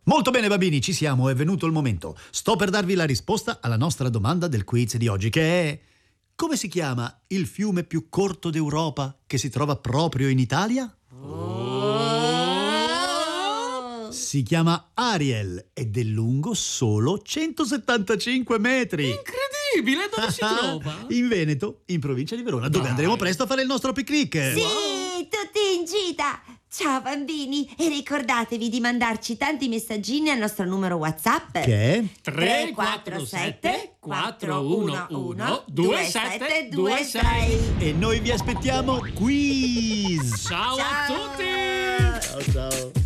Molto bene bambini, ci siamo, è venuto il momento. Sto per darvi la risposta alla nostra domanda del quiz di oggi, che è: come si chiama il fiume più corto d'Europa che si trova proprio in Italia? Si chiama Ariel ed è lungo solo 175 metri. Incredibile, dove si trova? In Veneto, in provincia di Verona, dove andremo presto a fare il nostro picnic. Sì, tutti in gita! Ciao bambini, e ricordatevi di mandarci tanti messaggini al nostro numero WhatsApp. Che è? 347 411 2726. E noi vi aspettiamo quiz. Ciao a tutti! Ciao ciao.